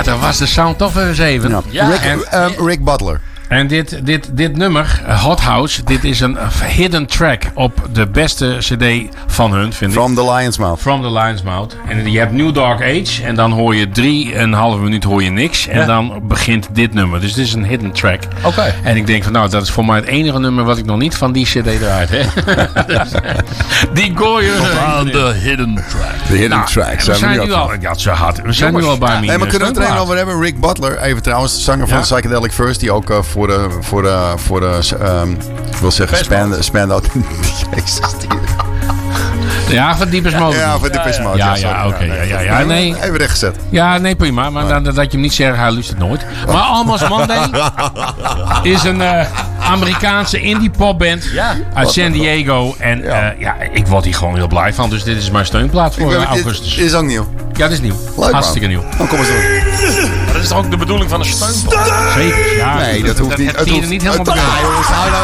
dat was de sound toch weer eens even. Ja. Rick Butler. En dit nummer, Hot House, dit is een hidden track op de beste cd van hun, vind ik. From the Lion's Mouth. From the Lion's Mouth. En je hebt New Dark Age en dan hoor je 3,5 minuut hoor je niks. En dan begint dit nummer. Dus dit is een hidden track. Oké. En ik denk van nou, dat is voor mij het enige nummer wat ik nog niet van die cd eruit heb. Die gooi je Aan de hidden track. De hidden tracks. We zijn nu al, ja, zo hard. We zijn nu al bij me. Nee, maar kunnen we het er even over hebben? Rick Butler, even trouwens, de zanger van Psychedelic Furs, die ook voor de ik wil zeggen Spandau. Jezus. Ja, van Deepest Mode. Ja, van Deepest Mode. Ja, oké. Ja, nee. Even rechtgezet. Ja, nee, prima. Maar dat je hem niet zegt, hij luistert nooit. Maar Almost Monday is een Amerikaanse indie popband uit San Diego. En ik word hier gewoon heel blij van. Dus dit is mijn steunplaat voor augustus. Dit is ook nieuw. Ja, dit is nieuw. Leuk, hartstikke nieuw. Dan kom eens door. Dat is toch ook de bedoeling van een steunplaat? Zeker, ja. Nee, dat hoeft niet. Het niet helemaal te